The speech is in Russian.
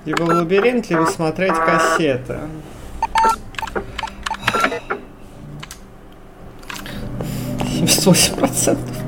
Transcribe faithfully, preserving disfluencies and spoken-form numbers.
Либо в лабиринт, либо смотреть кассеты. семьдесят восемь процентов.